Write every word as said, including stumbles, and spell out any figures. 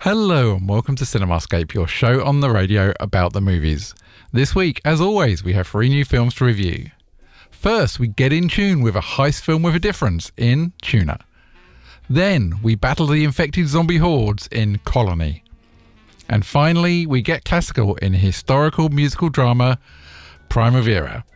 Hello and welcome to Cinemascape, your show on the radio about the movies. This week, as always, we have three new films to review. First, we get in tune with a heist film with a difference in Tuna. Then, we battle the infected zombie hordes in Colony. And finally, we get classical in historical musical drama Primavera.